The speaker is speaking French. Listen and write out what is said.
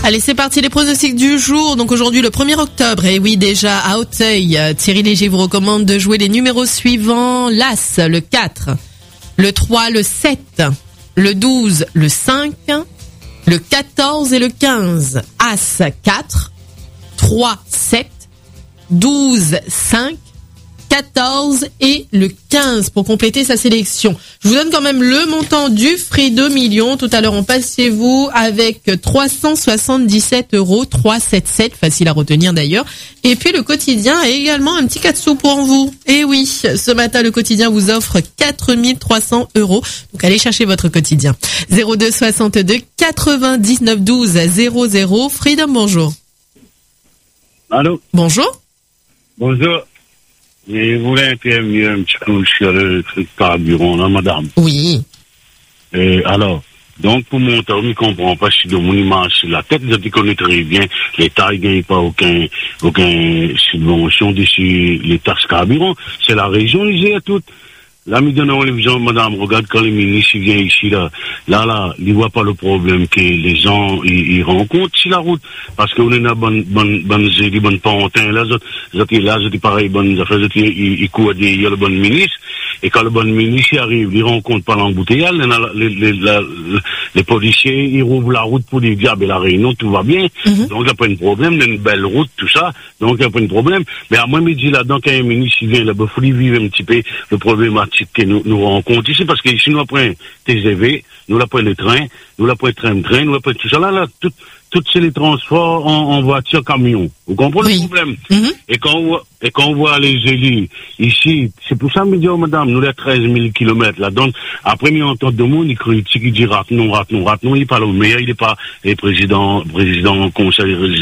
Allez, c'est parti, les pronostics du jour. Donc aujourd'hui, le 1er octobre, et oui, déjà à Auteuil, Thierry Léger vous recommande de jouer les numéros suivants. l'As, le 4, le 3, le 7, le 12, le 5, le 14 et le 15. As, 4, 3, 7, 12, 5, 14 et le 15 pour compléter sa sélection. Je vous donne quand même le montant du Free 2 millions. Tout à l'heure, on passe chez vous avec 377 €, 377, facile à retenir d'ailleurs. Et puis le quotidien a également un petit 4 sous pour vous. Et oui, ce matin, le quotidien vous offre 4300 €. Donc allez chercher votre quotidien. 02 62 99 12 00. Freedom, bonjour. Allô? Bonjour. Bonjour. Je voulais intervenir un petit peu sur le truc carburant, là, madame. Oui. Alors, donc, pour mon temps, je ne comprends pas si de mon image sur la tête, je connais très bien, l'État ne gagne pas aucune subvention dessus les taxes carburant. C'est la région, ils gèrent tout. Là, me donne les gens, madame, regarde quand les ministres viennent ici, là, ils voient pas le problème que les gens, ils rencontrent sur la route. Parce qu'on est dans bonne parentin, là, ils pareil, bonnes affaires, ils courent il y a le bon ministre. Et quand le bon ministre arrive, il rencontre pas l'embouteillage, les policiers, ils rouvrent la route pour dire, la Réunion, tout va bien. Donc, il n'y a pas de problème, il y a une belle route, tout ça. Donc, il n'y a pas de problème. Mais à moi, il me dit là-dedans, quand un ministre, il vient là-bas, il faut lui vivre un petit peu le problématique que nous rencontrons ici, parce que ici, nous apprenons TGV, nous apprenons le train, nous apprenons train, nous apprenons tout ça. Là, tout c'est les transports en voiture, camion. Vous comprenez le problème? Et quand on voit les élus ici, c'est pour ça, me dit, madame, nous, les 13 000 kilomètres, là, donc, après, il entend de monde, il critique, il dit, rate non, il parle au meilleur, il n'est pas président, conseil